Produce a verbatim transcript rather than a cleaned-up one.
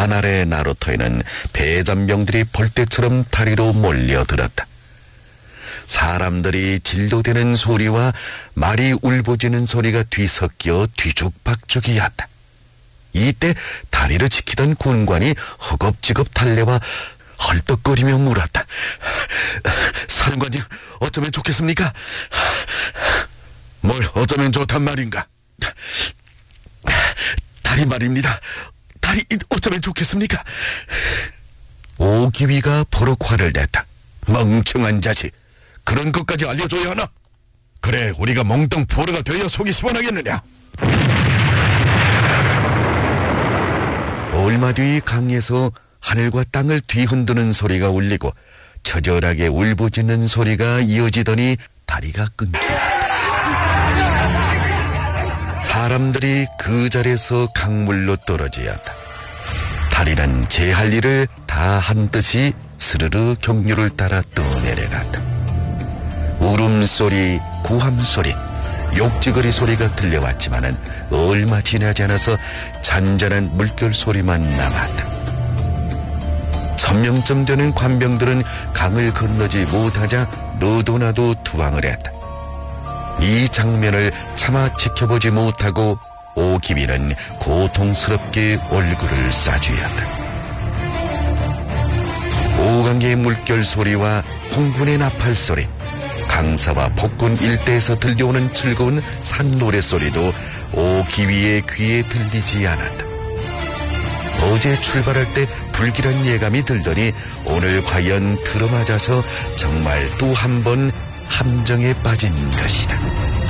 산 아래 나루터에는 배잔병들이 벌떼처럼 다리로 몰려들었다. 사람들이 진도대는 소리와 말이 울부짖는 소리가 뒤섞여 뒤죽박죽이었다. 이때 다리를 지키던 군관이 허겁지겁 달려와 헐떡거리며 물었다. 사령관님, 어쩌면 좋겠습니까? 뭘 어쩌면 좋단 말인가? 다리 말입니다. 다리 어쩌면 좋겠습니까? 오기위가 버럭 화를 냈다. 멍청한 자식, 그런 것까지 알려줘야 하나? 그래, 우리가 몽땅 포로가 되어 속이 시원하겠느냐? 얼마 뒤 강에서 하늘과 땅을 뒤흔드는 소리가 울리고 처절하게 울부짖는 소리가 이어지더니 다리가 끊기었다. 사람들이 그 자리에서 강물로 떨어지었다. 다리는 제 할 일을 다 한 듯이 스르르 경류를 따라 떠내려갔다. 울음소리, 구함소리, 욕지거리 소리가 들려왔지만은 얼마 지나지 않아서 잔잔한 물결 소리만 남았다. 천명쯤 되는 관병들은 강을 건너지 못하자 너도나도 투항을 했다. 이 장면을 차마 지켜보지 못하고 오기비는 고통스럽게 얼굴을 싸쥐었다. 오강의 물결 소리와 홍군의 나팔 소리, 강사와 복군 일대에서 들려오는 즐거운 산노래 소리도 오기위의 귀에 들리지 않았다. 어제 출발할 때 불길한 예감이 들더니 오늘 과연 들어맞아서 정말 또 한 번 함정에 빠진 것이다.